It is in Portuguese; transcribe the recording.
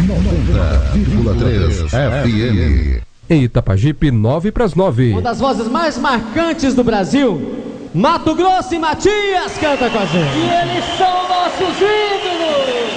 90,3 FM. Em Itapajipe, 8:50. Uma das vozes mais marcantes do Brasil, Mato Grosso e Matias canta com a gente. E eles são nossos ídolos.